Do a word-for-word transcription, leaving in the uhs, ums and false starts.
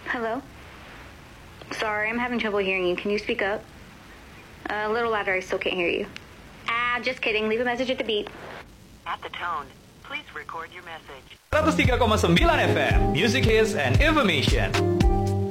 Hello? Sorry, I'm having trouble hearing you. Can you speak up? Uh, a little louder, I still can't hear you. Ah, just kidding. Leave a message at the beep. At the tone, please record your message. seratus tiga koma sembilan F M, Music Hits and Information.